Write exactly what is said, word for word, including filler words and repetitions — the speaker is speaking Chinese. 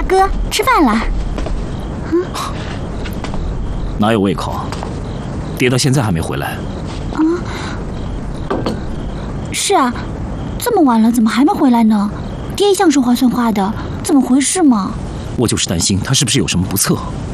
哥，吃饭了。 嗯，哪有胃口？爹到现在还没回来。 啊，是啊，这么晚了怎么还没回来呢？爹一向说话算话的，怎么回事嘛？ 我就是担心他是不是有什么不测。